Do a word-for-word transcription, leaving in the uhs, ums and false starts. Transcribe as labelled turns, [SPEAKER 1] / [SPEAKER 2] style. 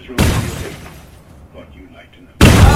[SPEAKER 1] this room is your safe. Thought you'd like to know.